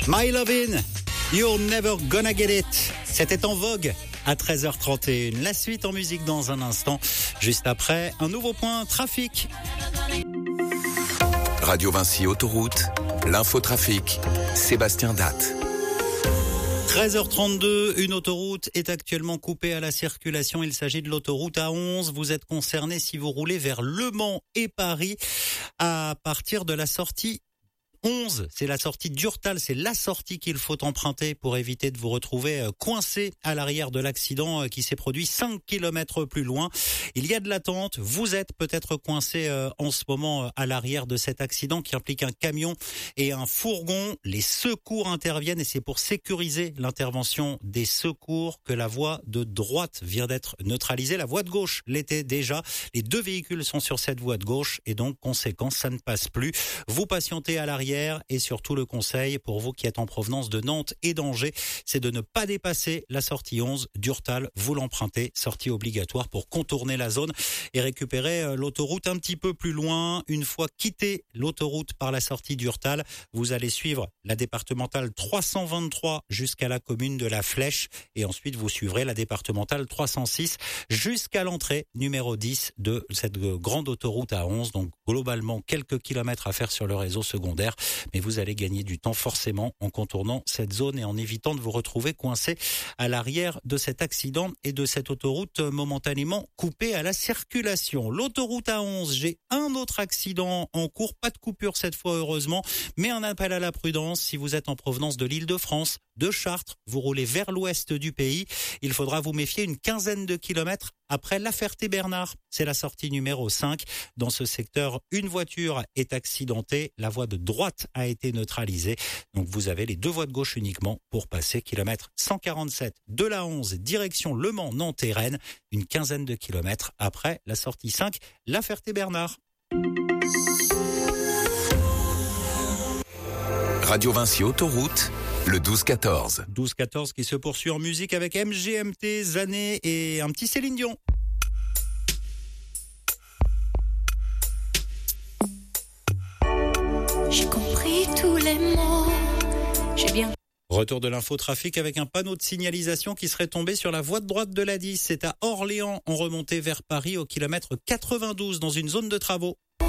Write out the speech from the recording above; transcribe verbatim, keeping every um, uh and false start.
My Lovin', You're Never Gonna Get It. C'était en vogue à treize heures trente et une. La suite en musique dans un instant. Juste après, un nouveau point trafic. Radio Vinci Autoroute, l'infotrafic, Sébastien Datte. treize heures trente-deux, une autoroute est actuellement coupée à la circulation. Il s'agit de l'autoroute A onze. Vous êtes concerné si vous roulez vers Le Mans et Paris à partir de la sortie onze, c'est la sortie d'Urtal, c'est la sortie qu'il faut emprunter pour éviter de vous retrouver coincé à l'arrière de l'accident qui s'est produit cinq kilomètres plus loin. Il y a de l'attente, vous êtes peut-être coincé en ce moment à l'arrière de cet accident qui implique un camion et un fourgon. Les secours interviennent et c'est pour sécuriser l'intervention des secours que la voie de droite vient d'être neutralisée. La voie de gauche l'était déjà. Les deux véhicules sont sur cette voie de gauche et donc, conséquence, ça ne passe plus. Vous patientez à l'arrière. Et surtout, le conseil pour vous qui êtes en provenance de Nantes et d'Angers, c'est de ne pas dépasser la sortie onze d'Urtal. Vous l'empruntez, sortie obligatoire pour contourner la zone et récupérer l'autoroute un petit peu plus loin. Une fois quitté l'autoroute par la sortie d'Urtal, vous allez suivre la départementale trois cent vingt-trois jusqu'à la commune de La Flèche et ensuite vous suivrez la départementale trois cent six jusqu'à l'entrée numéro dix de cette grande autoroute A onze. Donc globalement, quelques kilomètres à faire sur le réseau secondaire. Mais vous allez gagner du temps forcément en contournant cette zone et en évitant de vous retrouver coincé à l'arrière de cet accident et de cette autoroute momentanément coupée à la circulation. L'autoroute A onze, j'ai un autre accident en cours, pas de coupure cette fois heureusement, mais un appel à la prudence si vous êtes en provenance de l'Île-de-France, de Chartres, vous roulez vers l'ouest du pays, il faudra vous méfier une quinzaine de kilomètres après La Ferté-Bernard. C'est la sortie numéro cinq. Dans ce secteur, une voiture est accidentée. La voie de droite a été neutralisée. Donc vous avez les deux voies de gauche uniquement pour passer kilomètre cent quarante-sept de la onze, direction Le Mans, Nantes et Rennes. Une quinzaine de kilomètres après la sortie cinq, La Ferté-Bernard. Radio Vinci Autoroute, le douze quatorze. douze quatorze qui se poursuit en musique avec M G M T, Zané et un petit Céline Dion. J'ai compris tous les mots, j'ai bien... Retour de l'infotrafic avec un panneau de signalisation qui serait tombé sur la voie de droite de l'A dix. C'est à Orléans, en remontée vers Paris au kilomètre quatre-vingt-douze dans une zone de travaux.